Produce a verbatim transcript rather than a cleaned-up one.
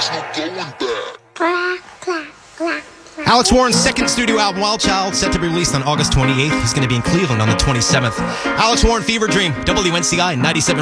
there's no going back. Clack, clack, clack. Alex Warren's second studio album, Wild Child, set to be released on August twenty-eighth. He's going to be in Cleveland on the twenty-seventh. Alex Warren, Fever Dream, W N C I ninety-seven.